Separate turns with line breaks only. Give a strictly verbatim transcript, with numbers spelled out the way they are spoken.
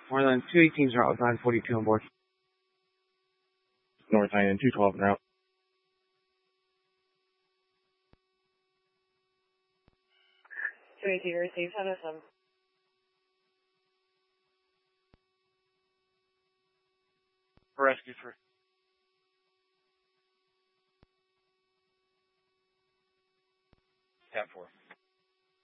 More than two eighteens route with nine forty-two on board.
North Island two twelve en route.
two eighteen received, ten oh seven.
Rescue three. Tap four.